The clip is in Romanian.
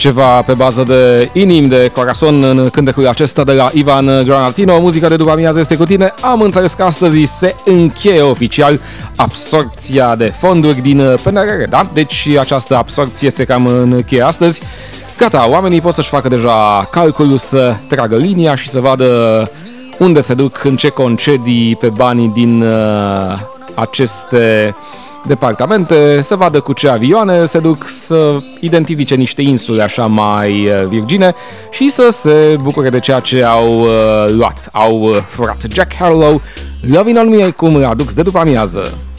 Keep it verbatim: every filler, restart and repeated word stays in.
Ceva pe bază de inim, de corazon în cântecul acesta de la Ivan Granatino. Muzica de după amiază este cu tine. Am înțeles că astăzi se încheie oficial absorpția de fonduri din P N R R, da? Deci această absorpție se cam încheie astăzi. Gata, oamenii pot să-și facă deja calculul, să tragă linia și să vadă unde se duc, în ce concedii pe banii din uh, aceste departamente, să vadă cu ce avioane se duc, să identifice niște insule așa mai virgine și să se bucure de ceea ce au uh, luat. Au uh, furat Jack Harlow, Lovin' On Me, cum Radux de după amiază.